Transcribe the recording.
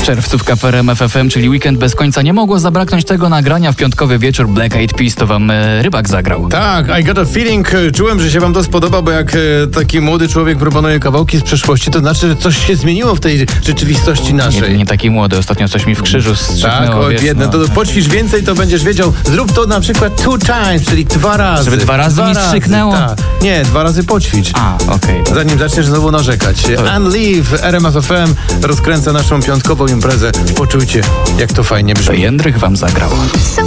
W czerwcu w Cafe RMF FM, czyli Weekend bez końca, nie mogło zabraknąć tego nagrania. W piątkowy wieczór Black Eyed Peas to wam Rybak zagrał. Tak, I got a feeling. Czułem, że się wam to spodoba, bo jak taki młody człowiek proponuje kawałki z przeszłości, to znaczy, że coś się zmieniło w tej rzeczywistości naszej. Nie taki młody, ostatnio coś mi w krzyżu strzyknęło. Tak, oj biedne, to poćwicz więcej, to będziesz wiedział. Zrób to na przykład 2 times, czyli 2 razy. Żeby 2 razy mi strzyknęło? Tak. Nie, 2 razy poćwicz. Okej. Zanim zaczniesz znowu narzekać. Unleave, RMF FM rozkręca naszą piątkową imprezę. Poczujcie, jak to fajnie brzmi. To Jędrych wam zagrał.